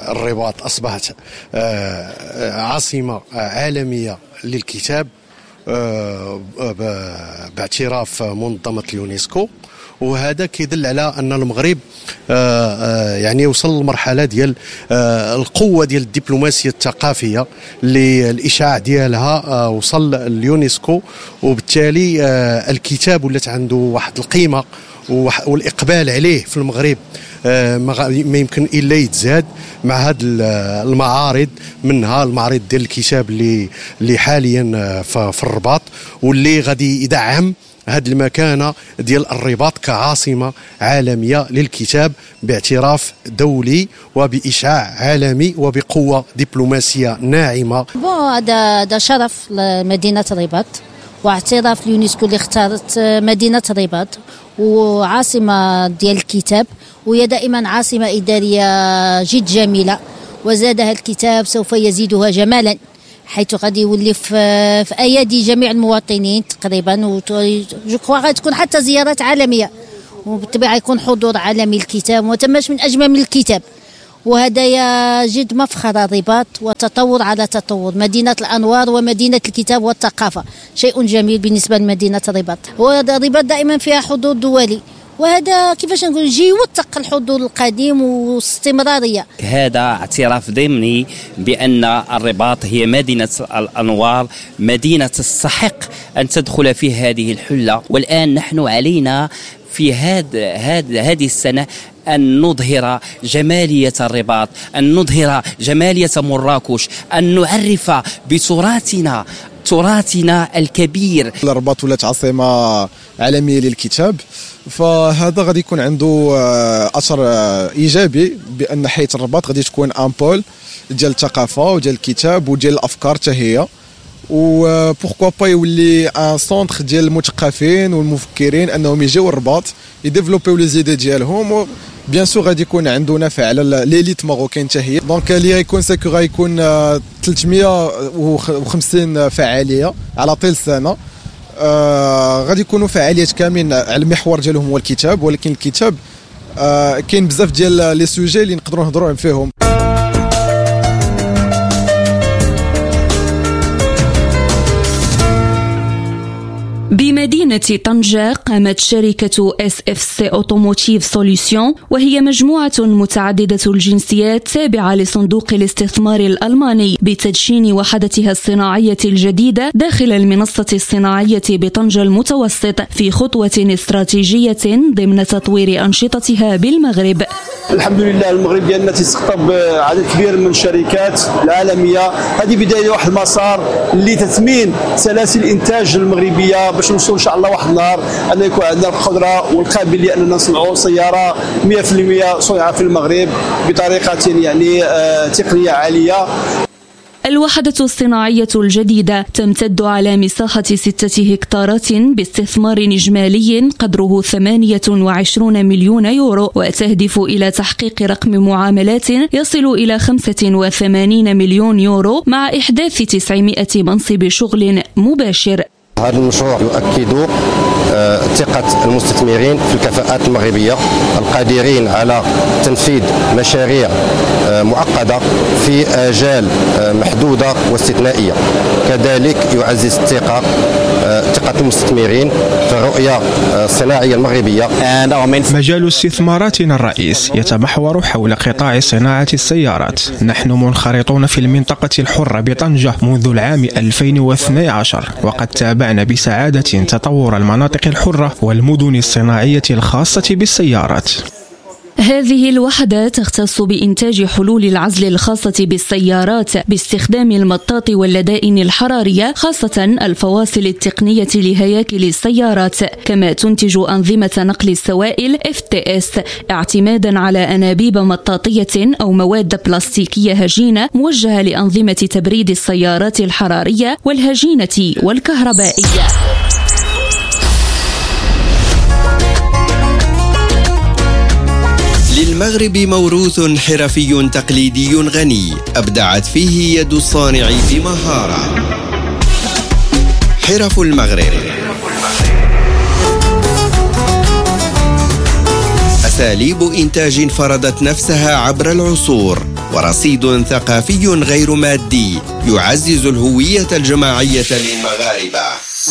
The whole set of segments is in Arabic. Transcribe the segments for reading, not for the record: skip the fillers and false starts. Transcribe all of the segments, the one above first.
الرباط أصبحت عاصمة عالمية للكتاب باعتراف منظمة اليونسكو. وهذا كيدل على أن المغرب يعني وصل للمرحلة ديال القوة ديال الدبلوماسية الثقافية اللي الإشعاع ديالها وصل اليونسكو، وبالتالي الكتاب ولات عنده واحد القيمة والإقبال عليه في المغرب ما يمكن إلا يتزاد مع هذه المعارض، منها المعرض ديال الكتاب اللي حاليا في الرباط، واللي غادي يدعم هذه المكانة ديال الرباط كعاصمة عالمية للكتاب باعتراف دولي وبإشعاع عالمي وبقوة دبلوماسية ناعمة. هذا شرف لمدينة الرباط واعتراف اليونسكو اللي اختارت مدينة الرباط وعاصمة ديال الكتاب، وهي دائما عاصمة إدارية جد جميلة، وزادها الكتاب سوف يزيدها جمالا، حيث غادي يولي في أيادي جميع المواطنين تقريبا، غادي تكون حتى زيارات عالمية، وبالطبيعة يكون حضور عالمي الكتاب، وتماش من أجمل من الكتاب. وهذا يا جد مفخر الرباط وتطور على تطور، مدينة الأنوار ومدينة الكتاب والثقافة، شيء جميل بالنسبة لمدينة الرباط. وهذا الرباط دائما فيها حضور دولي، وهذا كيفاش نقول يوثق الحضور القديم واستمرارية. هذا اعتراف ضمني بأن الرباط هي مدينة الأنوار، مدينة تستحق أن تدخل في هذه الحلة. والآن نحن علينا في هذه السنة أن نظهر جمالية الرباط، أن نظهر جمالية مراكش، أن نعرف تراثنا الكبير. الرباط ولات عاصمة عالمية للكتاب، فهذا غادي يكون عنده أثر إيجابي، بأن حيث الرباط غادي تكون أمبول ديال الثقافة وديال الكتاب وديال الأفكار تهية، وبوركوا با يولي ان سونتر ديال المثقفين والمفكرين انهم يجيو الرباط يديفلوبيو لي زيدي ديالهم. بيان سور غادي يكون عنده نفع على ليليت ماروكين حتى هي. دونك اللي غيكون سيكو غيكون 350 فعاليه على طيل السنه، غادي يكونوا فعاليات كاملين على المحور ديالهم هو الكتاب، ولكن الكتاب كاين بزاف ديال لي سوجي اللي نقدروا نهضروا فيهم. بمدينة طنجة قامت شركة SFC Automotive Solutions، وهي مجموعة متعددة الجنسيات تابعة لصندوق الاستثمار الألماني، بتدشين وحدتها الصناعية الجديدة داخل المنصة الصناعية بطنجة المتوسط، في خطوة استراتيجية ضمن تطوير أنشطتها بالمغرب. الحمد لله المغرب ديالنا تيستقطب عدد كبير من الشركات العالمية. هذه بداية واحد المسار لتثمين سلاسل الإنتاج المغربية، باش نوصلوا ان شاء الله واحد النهار ان يكون عندنا القدره والقابليه اننا نصنعوا سياره 100% صنع في المغرب بطريقه يعني تقنيه عاليه. الوحدة الصناعية الجديدة تمتد على مساحة 6 هكتارات باستثمار إجمالي قدره 28 مليون يورو، وتهدف إلى تحقيق رقم معاملات يصل إلى 85 مليون يورو مع إحداث 900 منصب شغل مباشر. هذا المشروع يؤكد ثقة المستثمرين في الكفاءات المغربية القادرين على تنفيذ مشاريع معقدة في آجال محدودة واستثنائية. كذلك يعزز ثقة المستثمرين في الرؤية الصناعية المغربية. مجال استثماراتنا الرئيس يتمحور حول قطاع صناعة السيارات. نحن منخرطون في المنطقة الحرة بطنجة منذ العام 2012، وقد تابعنا بسعادة تطور المناطق الحرة والمدن الصناعية الخاصة بالسيارات. هذه الوحدة تختص بإنتاج حلول العزل الخاصة بالسيارات باستخدام المطاط واللدائن الحرارية، خاصة الفواصل التقنية لهياكل السيارات، كما تنتج أنظمة نقل السوائل FTS اعتمادا على أنابيب مطاطية أو مواد بلاستيكية هجينة موجهة لأنظمة تبريد السيارات الحرارية والهجينة والكهربائية. للمغرب موروث حرفي تقليدي غني أبدعت فيه يد الصانع بمهارة. حرف المغرب، أساليب إنتاج فرضت نفسها عبر العصور، ورصيد ثقافي غير مادي يعزز الهوية الجماعية للمغاربة.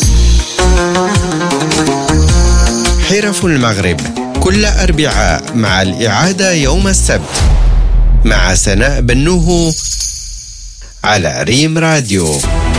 حرف المغرب كل أربعاء مع الإعادة يوم السبت مع سناء بنوه على ريم راديو.